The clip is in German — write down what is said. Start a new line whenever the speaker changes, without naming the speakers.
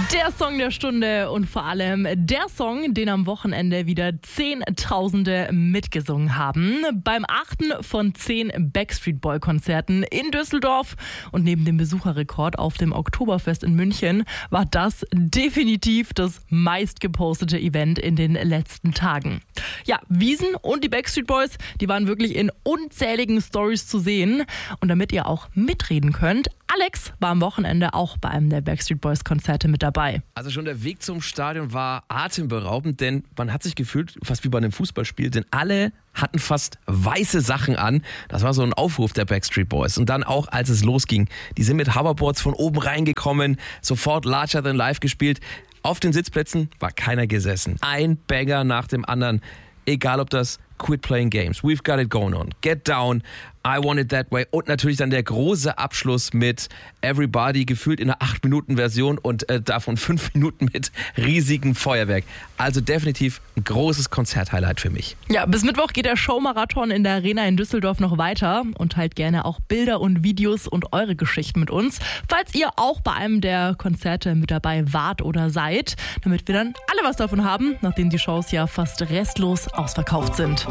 Der Song der Stunde und vor allem der Song, den am Wochenende wieder Zehntausende mitgesungen haben. Beim 8. von 10 Backstreet Boy Konzerten in Düsseldorf und neben dem Besucherrekord auf dem Oktoberfest in München war das definitiv das meistgepostete Event in den letzten Tagen. Ja, Wiesn und die Backstreet Boys, die waren wirklich in unzähligen Stories zu sehen. Und damit ihr auch mitreden könnt, Alex war am Wochenende auch bei einem der Backstreet Boys Konzerte mit dabei.
Also schon der Weg zum Stadion war atemberaubend, denn man hat sich gefühlt fast wie bei einem Fußballspiel, denn alle hatten fast weiße Sachen an. Das war so ein Aufruf der Backstreet Boys. Und dann auch, als es losging, die sind mit Hoverboards von oben reingekommen, sofort Larger Than Life gespielt. Auf den Sitzplätzen war keiner gesessen. Ein Banger nach dem anderen. Egal ob das Quit Playing Games, We've Got It Going On, Get Down, I Want It That Way und natürlich dann der große Abschluss mit Everybody, gefühlt in einer 8-Minuten-Version und davon 5 Minuten mit riesigem Feuerwerk. Also definitiv ein großes Konzerthighlight für mich.
Ja, bis Mittwoch geht der Showmarathon in der Arena in Düsseldorf noch weiter und teilt gerne auch Bilder und Videos und eure Geschichten mit uns, falls ihr auch bei einem der Konzerte mit dabei wart oder seid, damit wir dann alle was davon haben, nachdem die Shows ja fast restlos ausverkauft sind.